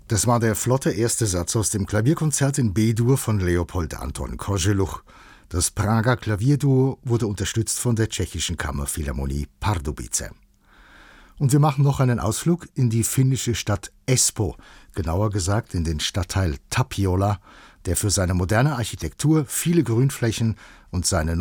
Das war der flotte erste Satz aus dem Klavierkonzert in B-Dur von Leopold Anton Koželuch. Das Prager Klavierduo wurde unterstützt von der tschechischen Kammerphilharmonie Pardubice. Und wir machen noch einen Ausflug in die finnische Stadt Espoo, genauer gesagt in den Stadtteil Tapiola, der für seine moderne Architektur, viele Grünflächen und seine